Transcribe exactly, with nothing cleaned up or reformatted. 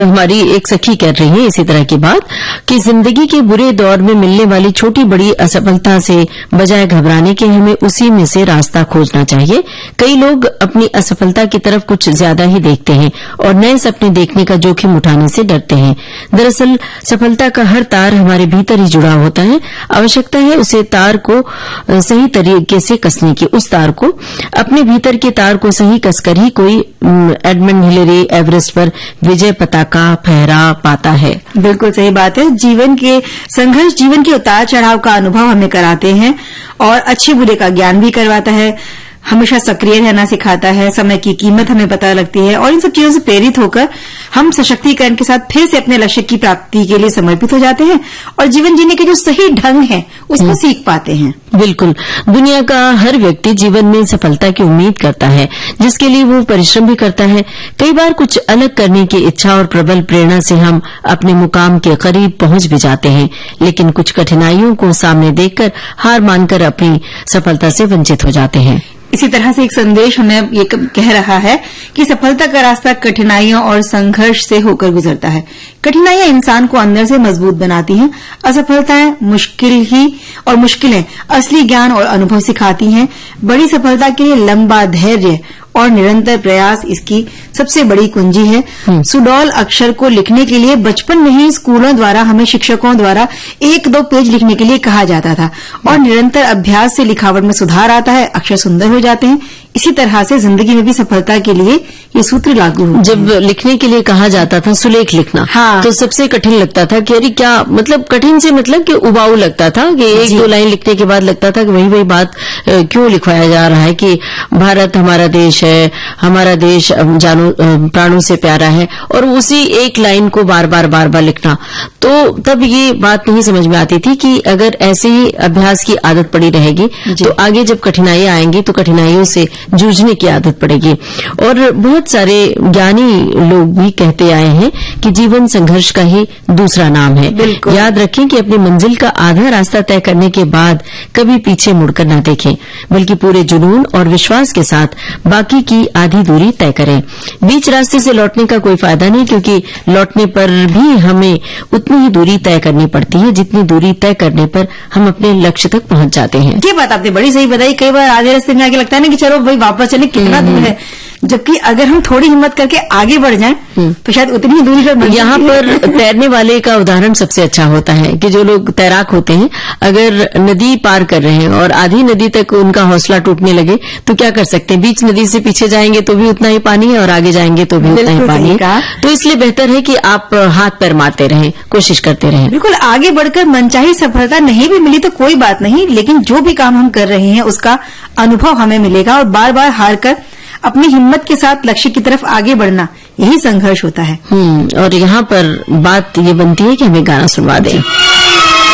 हमारी एक सखी कर रही है इसी तरह की बात कि जिंदगी के बुरे दौर में मिलने वाली छोटी बड़ी असफलता से बजाय घबराने के हमें उसी में से रास्ता खोजना चाहिए। कई लोग अपनी असफलता की तरफ कुछ ज्यादा ही देखते हैं और नए सपने देखने का जोखिम उठाने से डरते हैं। दरअसल सफलता का हर तार हमारे भीतर ही जुड़ा होता है। आवश्यकता है उसे तार को सही तरीके से कसने की। उस तार को अपने भीतर के तार को सही कसकर ही कोई एडमंड हिलेरी एवरेस्ट पर विजय पताका का फहरा पाता है। बिल्कुल सही बात है। जीवन के संघर्ष जीवन के उतार चढ़ाव का अनुभव हमें कराते हैं और अच्छे बुरे का ज्ञान भी करवाता है। हमेशा सक्रिय रहना सिखाता है। समय की कीमत हमें पता लगती है और इन सब चीजों से प्रेरित होकर हम सशक्तिकरण के साथ फिर से अपने लक्ष्य की प्राप्ति के लिए समर्पित हो जाते हैं और जीवन जीने के जो सही ढंग है उसको सीख पाते हैं। बिल्कुल। दुनिया का हर व्यक्ति जीवन में सफलता की उम्मीद करता है, जिसके लिए वो परिश्रम भी करता है। कई बार कुछ अलग करने की इच्छा और प्रबल प्रेरणा से हम अपने मुकाम के करीब पहुंच भी जाते हैं, लेकिन कुछ कठिनाइयों को सामने देखकर हार मानकर अपनी सफलता से वंचित हो जाते हैं। इसी तरह से एक संदेश हमें ये कह रहा है कि सफलता का रास्ता कठिनाइयों और संघर्ष से होकर गुजरता है। कठिनाइयां इंसान को अंदर से मजबूत बनाती हैं। असफलताएं मुश्किल ही और मुश्किलें असली ज्ञान और अनुभव सिखाती हैं। बड़ी सफलता के लिए लंबा धैर्य और निरंतर प्रयास इसकी सबसे बड़ी कुंजी है। सुडौल अक्षर को लिखने के लिए बचपन में ही स्कूलों द्वारा हमें शिक्षकों द्वारा एक दो पेज लिखने के लिए कहा जाता था और निरंतर अभ्यास से लिखावट में सुधार आता है, अक्षर सुंदर हो जाते हैं। इसी तरह से जिंदगी में भी सफलता के लिए ये सूत्र लागू होते हैं। जब लिखने के लिए कहा जाता था सुलेख लिखना, हाँ। तो सबसे कठिन लगता था कि अरे क्या मतलब कठिन से मतलब कि उबाऊ लगता था कि एक दो लाइन लिखने के बाद लगता था कि वही वही बात क्यों लिखवाया जा रहा है कि भारत हमारा देश है, हमारा देश जानो प्राणों से प्यारा है, और उसी एक लाइन को बार बार बार बार लिखना। तो तब ये बात नहीं समझ में आती थी कि अगर ऐसे ही अभ्यास की आदत पड़ी रहेगी तो आगे जब कठिनाइयां आएंगी तो कठिनाइयों से जूझने की आदत पड़ेगी। और बहुत सारे ज्ञानी लोग भी कहते आए हैं कि जीवन संघर्ष का ही दूसरा नाम है। याद रखें कि अपनी मंजिल का आधा रास्ता तय करने के बाद कभी पीछे मुड़कर न देखें, बल्कि पूरे जुनून और विश्वास के साथ बाकी की आधी दूरी तय करें। बीच रास्ते से लौटने का कोई फायदा नहीं, क्योंकि लौटने पर भी हमें उतनी ही दूरी तय करनी पड़ती है जितनी दूरी तय करने पर हम अपने लक्ष्य तक पहुंच जाते हैं। ये बात आपने बड़ी सही बताई। कई बार आधे रास्ते में आगे लगता है ना कि चलो भाई वापस चले, कितना दूर है, जबकि अगर हम थोड़ी हिम्मत करके आगे बढ़ जाएं तो शायद उतनी ही दूरी पर। यहाँ पर तैरने वाले का उदाहरण सबसे अच्छा होता है कि जो लोग तैराक होते हैं, अगर नदी पार कर रहे हैं और आधी नदी तक उनका हौसला टूटने लगे तो क्या कर सकते हैं? बीच नदी से पीछे जाएंगे तो भी उतना ही पानी है और आगे जाएंगे तो भी उतना ही पानी है। तो इसलिए बेहतर है कि आप हाथ पैर मारते रहें, कोशिश करते रहें। बिल्कुल। आगे बढ़कर मनचाही सफलता नहीं भी मिली तो कोई बात नहीं, लेकिन जो भी काम हम कर रहे हैं उसका अनुभव हमें मिलेगा और बार बार हार कर अपनी हिम्मत के साथ लक्ष्य की तरफ आगे बढ़ना, यही संघर्ष होता है। हम्म और यहाँ पर बात ये बनती है कि हमें गाना सुनवा दें।